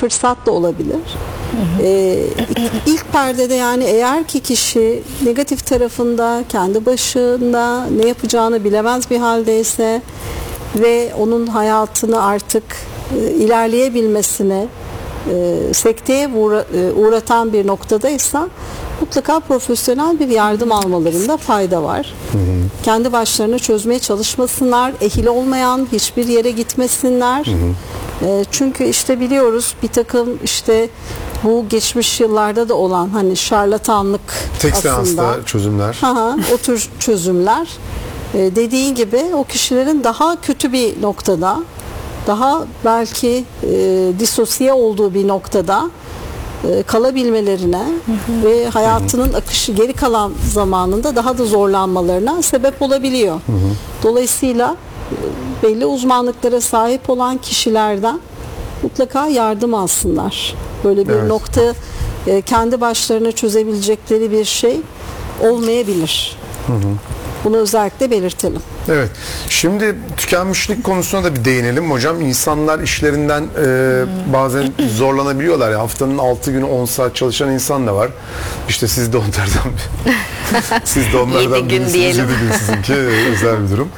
fırsat da olabilir. İlk perdede yani eğer ki kişi negatif tarafında, kendi başında ne yapacağını bilemez bir haldeyse ve onun hayatını artık ilerleyebilmesine sekteye uğratan bir noktadaysa mutlaka profesyonel bir yardım almalarında fayda var. Kendi başlarına çözmeye çalışmasınlar, ehil olmayan hiçbir yere gitmesinler. Çünkü işte biliyoruz bir takım işte bu geçmiş yıllarda da olan hani şarlatanlık tek aslında. seansta çözümler. O tür çözümler dediğin gibi o kişilerin daha kötü bir noktada, daha belki disosiye olduğu bir noktada kalabilmelerine ve hayatının akışı geri kalan zamanında daha da zorlanmalarına sebep olabiliyor. Dolayısıyla belli uzmanlıklara sahip olan kişilerden mutlaka yardım alsınlar. Böyle bir nokta kendi başlarına çözebilecekleri bir şey olmayabilir. Bunu özellikle belirtelim. Evet. Şimdi tükenmişlik konusuna da bir değinelim hocam. İnsanlar işlerinden bazen zorlanabiliyorlar. Ya, haftanın 6 günü 10 saat çalışan insan da var. İşte siz de onlardan siz de onlardan birisiniz. 7 gün sizinki özel bir durum.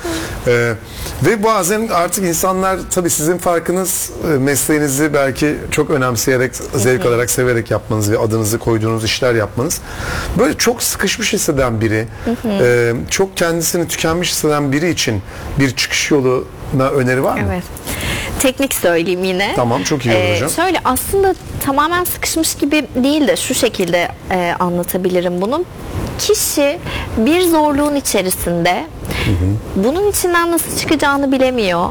Ve bazen artık insanlar tabii sizin farkınız mesleğinizi belki çok önemseyerek, zevk alarak, severek yapmanız ve adınızı koyduğunuz işler yapmanız. Böyle çok sıkışmış hisseden biri, çok kendisini tükenmiş hisseden biri için bir çıkış yoluna öneri var mı? Evet. Teknik söyleyeyim yine. Tamam, çok iyi olur hocam. Şöyle aslında tamamen sıkışmış gibi değil de şu şekilde anlatabilirim bunu. Kişi bir zorluğun içerisinde bunun içinden nasıl çıkacağını bilemiyor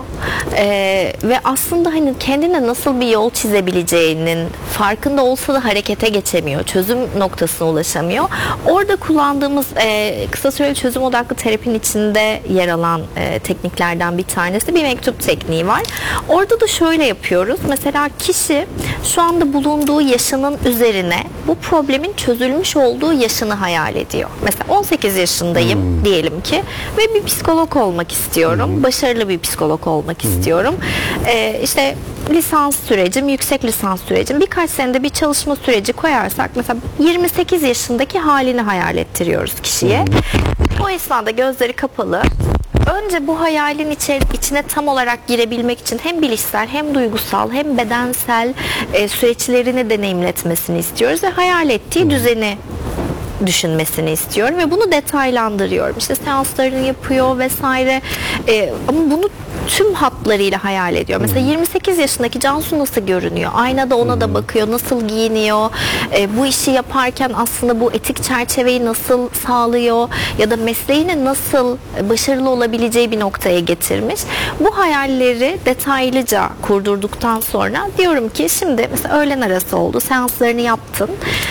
ve aslında hani kendine nasıl bir yol çizebileceğinin farkında olsa da harekete geçemiyor, çözüm noktasına ulaşamıyor. Orada kullandığımız kısa süreli çözüm odaklı terapinin içinde yer alan tekniklerden bir tanesi bir mektup tekniği var. Orada da şöyle yapıyoruz. Mesela kişi şu anda bulunduğu yaşının üzerine bu problemin çözülmüş olduğu yaşını hayal ediyor. Mesela 18 yaşındayım diyelim ki ve bir psikolog olmak istiyorum. Başarılı bir psikolog olmak istiyorum. İşte lisans sürecim, yüksek lisans sürecim, birkaç senede bir çalışma süreci koyarsak mesela 28 yaşındaki halini hayal ettiriyoruz kişiye. O esnada gözleri kapalı. Önce bu hayalin içine tam olarak girebilmek için hem bilişsel hem duygusal hem bedensel süreçlerini deneyimletmesini istiyoruz ve hayal ettiği düzeni düşünmesini istiyorum ve bunu detaylandırıyorum. İşte seanslarını yapıyor vesaire. Ama bunu tüm hatlarıyla hayal ediyor. Mesela 28 yaşındaki Cansu nasıl görünüyor? Aynada ona da bakıyor. Nasıl giyiniyor? Bu işi yaparken aslında bu etik çerçeveyi nasıl sağlıyor? Ya da mesleğini nasıl başarılı olabileceği bir noktaya getirmiş. Bu hayalleri detaylıca kurdurduktan sonra diyorum ki şimdi mesela öğlen arası oldu. Seanslarını yaptın.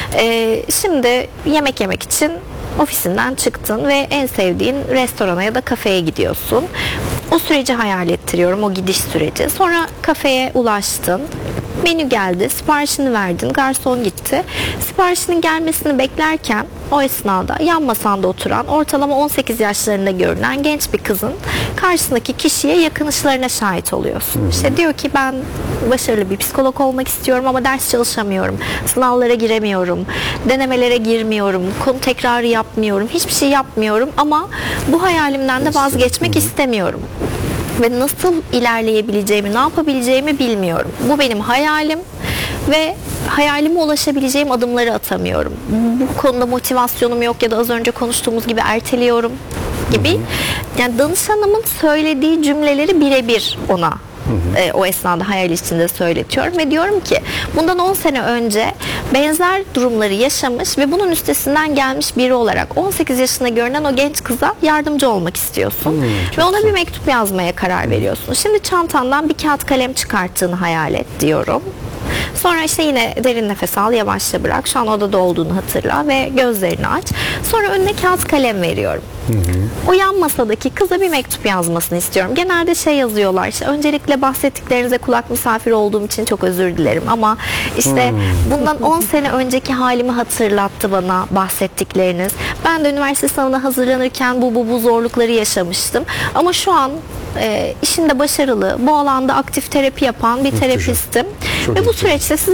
Şimdi yemek için ofisinden çıktın ve en sevdiğin restorana ya da kafeye gidiyorsun. O süreci hayal ettiriyorum, o gidiş süreci. Sonra kafeye ulaştın. Menü geldi, siparişini verdin, garson gitti. Siparişinin gelmesini beklerken o esnada yan masanda oturan ortalama 18 yaşlarında görünen genç bir kızın karşısındaki kişiye yakınışlarına şahit oluyorsun. İşte diyor ki ben başarılı bir psikolog olmak istiyorum ama ders çalışamıyorum, sınavlara giremiyorum, denemelere girmiyorum, konu tekrarı yapmıyorum, hiçbir şey yapmıyorum ama bu hayalimden de vazgeçmek istemiyorum. Ve nasıl ilerleyebileceğimi, ne yapabileceğimi bilmiyorum. Bu benim hayalim ve hayalime ulaşabileceğim adımları atamıyorum. Bu konuda motivasyonum yok ya da az önce konuştuğumuz gibi erteliyorum gibi. Yani danışanımın söylediği cümleleri birebir ona o esnada hayal içinde söyletiyorum ve diyorum ki bundan 10 sene önce benzer durumları yaşamış ve bunun üstesinden gelmiş biri olarak 18 yaşında görünen o genç kıza yardımcı olmak istiyorsun ve ona bir mektup yazmaya karar veriyorsun. Şimdi çantandan bir kağıt kalem çıkarttığını hayal et diyorum. Sonra işte yine derin nefes al, yavaşça bırak. Şu an odada olduğunu hatırla ve gözlerini aç. Sonra önüne kağıt kalem veriyorum. O yan masadaki kıza bir mektup yazmasını istiyorum. Genelde şey yazıyorlar, işte öncelikle bahsettiklerinize kulak misafiri olduğum için çok özür dilerim ama işte bundan 10 sene önceki halimi hatırlattı bana bahsettikleriniz. Ben de üniversite sınavına hazırlanırken bu zorlukları yaşamıştım ama şu an işinde başarılı, bu alanda aktif terapi yapan bir terapistim ve bu süreçte